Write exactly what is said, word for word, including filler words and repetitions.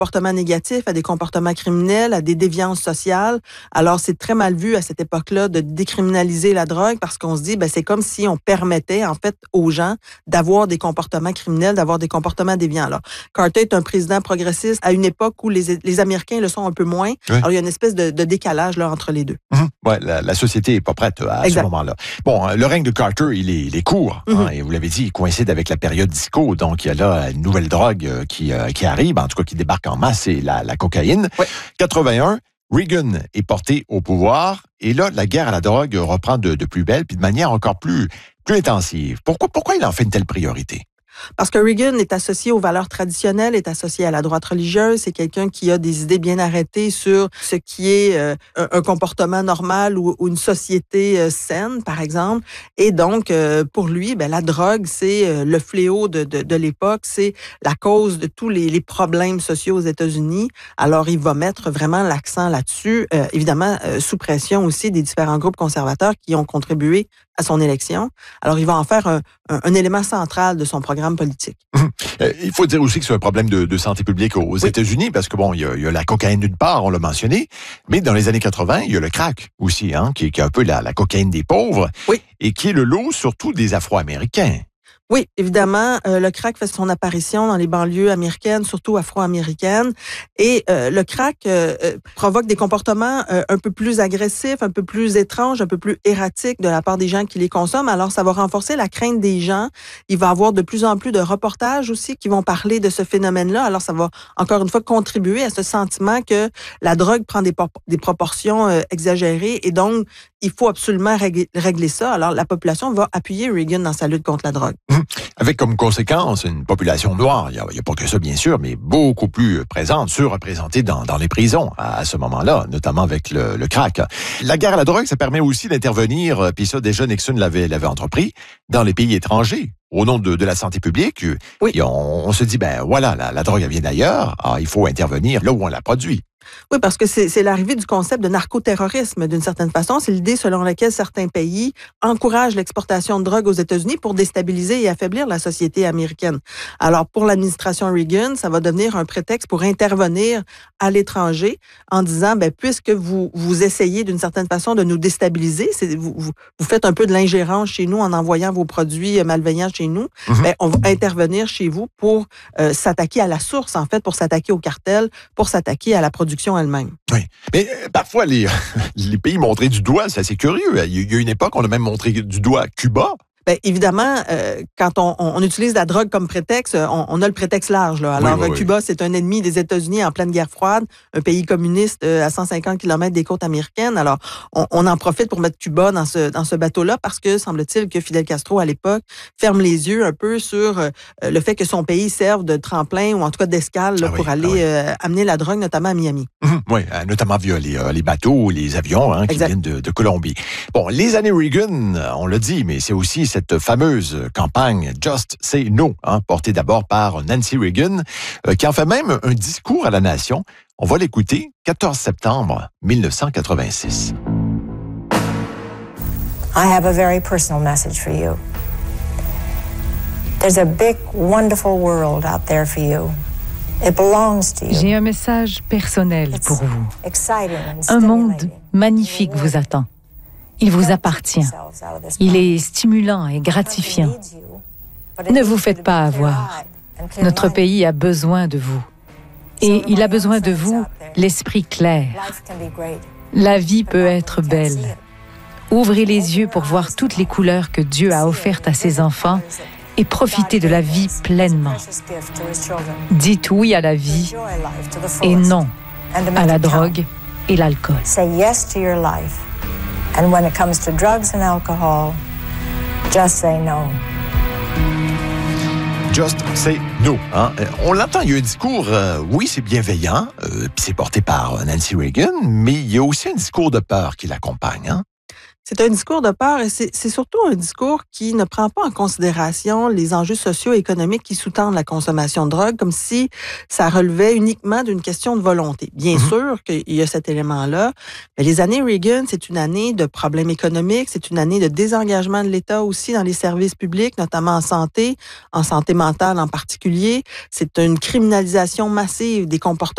comportements négatifs, à des comportements criminels, à des déviances sociales. Alors, c'est très mal vu à cette époque-là de décriminaliser la drogue parce qu'on se dit, ben c'est comme si on permettait, en fait, aux gens d'avoir des comportements criminels, d'avoir des comportements déviants. Alors, Carter est un président progressiste à une époque où les, les Américains le sont un peu moins. Oui. Alors, il y a une espèce de, de décalage là entre les deux. Mmh. Ouais, la, la société est pas prête à exact. Ce moment-là. Bon, le règne de Carter, il est, il est court. Mmh. Hein, et vous l'avez dit, il coïncide avec la période disco. Donc, il y a là une nouvelle drogue qui, euh, qui arrive, en tout cas qui débarque en masse, c'est la, la cocaïne. Ouais. quatre-vingt-un, Reagan est porté au pouvoir. Et là, la guerre à la drogue reprend de, de plus belle, puis de manière encore plus, plus intensive. Pourquoi, pourquoi il en fait une telle priorité? Parce que Reagan est associé aux valeurs traditionnelles, est associé à la droite religieuse. C'est quelqu'un qui a des idées bien arrêtées sur ce qui est euh, un, un comportement normal ou, ou une société euh, saine, par exemple. Et donc, euh, pour lui, ben, la drogue, c'est euh, le fléau de, de, de l'époque. C'est la cause de tous les, les problèmes sociaux aux États-Unis. Alors, il va mettre vraiment l'accent là-dessus. Euh, évidemment, euh, sous pression aussi des différents groupes conservateurs qui ont contribué à son élection. Alors, il va en faire un, un, un élément central de son programme politique. Mmh. Euh, il faut dire aussi que c'est un problème de, de santé publique aux oui. États-Unis, parce que bon, il y, a, il y a la cocaïne d'une part, on l'a mentionné, mais dans les années quatre-vingt, il y a le crack aussi, hein, qui, qui est un peu la, la cocaïne des pauvres, oui. et qui est le lot surtout des Afro-Américains. Oui, évidemment, euh, le crack fait son apparition dans les banlieues américaines, surtout afro-américaines. Et euh, le crack euh, euh, provoque des comportements euh, un peu plus agressifs, un peu plus étranges, un peu plus erratiques de la part des gens qui les consomment. Alors, ça va renforcer la crainte des gens. Il va y avoir de plus en plus de reportages aussi qui vont parler de ce phénomène-là. Alors, ça va encore une fois contribuer à ce sentiment que la drogue prend des, por- des proportions euh, exagérées. Et donc, il faut absolument régler, régler ça. Alors, la population va appuyer Reagan dans sa lutte contre la drogue. Mmh. Avec comme conséquence une population noire, il n'y a, a pas que ça bien sûr, mais beaucoup plus présente, surreprésentée dans, dans les prisons à, à ce moment-là, notamment avec le, le crack. La guerre à la drogue, ça permet aussi d'intervenir, puis ça déjà Nixon l'avait, l'avait entrepris, dans les pays étrangers. Au nom de, de la santé publique, oui. et on, on se dit, ben voilà, la, la drogue elle vient d'ailleurs, alors il faut intervenir là où on la produit. Oui, parce que c'est, c'est l'arrivée du concept de narcoterrorisme, d'une certaine façon. C'est l'idée selon laquelle certains pays encouragent l'exportation de drogue aux États-Unis pour déstabiliser et affaiblir la société américaine. Alors, pour l'administration Reagan, ça va devenir un prétexte pour intervenir à l'étranger en disant, ben puisque vous, vous essayez d'une certaine façon de nous déstabiliser, c'est, vous, vous, vous faites un peu de l'ingérence chez nous en envoyant vos produits malveillants chez nous, mm-hmm. ben on va intervenir chez vous pour euh, s'attaquer à la source, en fait, pour s'attaquer au cartel, pour s'attaquer à la production elle-même. Oui, mais euh, parfois, les, les pays montrés du doigt, c'est assez curieux. Il y a une époque, on a même montré du doigt Cuba. Bien, évidemment, euh, quand on, on utilise la drogue comme prétexte, on, on a le prétexte large. Là. Alors, oui, oui, Cuba, oui. c'est un ennemi des États-Unis en pleine guerre froide, un pays communiste euh, à cent cinquante kilomètres des côtes américaines. Alors, on, on en profite pour mettre Cuba dans ce, dans ce bateau-là parce que, semble-t-il, que Fidel Castro, à l'époque, ferme les yeux un peu sur euh, le fait que son pays serve de tremplin ou en tout cas d'escale là, ah pour oui, aller ah oui. euh, amener la drogue, notamment à Miami. Mmh, oui, notamment via les, euh, les bateaux, les avions hein, qui exact. viennent de, de Colombie. Bon, les années Reagan, on l'a dit, mais c'est aussi cette fameuse campagne Just Say No, hein, portée d'abord par Nancy Reagan, euh, qui en fait même un discours à la nation. On va l'écouter, quatorze septembre mille neuf cent quatre-vingt-six. I have a very personal message for you. There's a big, wonderful world out there for you. It belongs to you. J'ai un message personnel pour vous. Un monde magnifique vous attend. Il vous appartient. Il est stimulant et gratifiant. Ne vous faites pas avoir. Notre pays a besoin de vous. Et il a besoin de vous, l'esprit clair. La vie peut être belle. Ouvrez les yeux pour voir toutes les couleurs que Dieu a offertes à ses enfants et profitez de la vie pleinement. Dites oui à la vie et non à la drogue et l'alcool. And when it comes to drugs and alcohol, just say no. Just say no. Hein? On l'entend, il y a un discours, euh, oui, c'est bienveillant, euh, puis c'est porté par Nancy Reagan, mais il y a aussi un discours de peur qui l'accompagne. Hein? C'est un discours de peur et c'est, c'est surtout un discours qui ne prend pas en considération les enjeux socio-économiques qui sous-tendent la consommation de drogue, comme si ça relevait uniquement d'une question de volonté. Bien mm-hmm. sûr qu'il y a cet élément-là, mais les années Reagan, c'est une année de problèmes économiques, c'est une année de désengagement de l'État aussi dans les services publics, notamment en santé, en santé mentale en particulier. C'est une criminalisation massive des comportements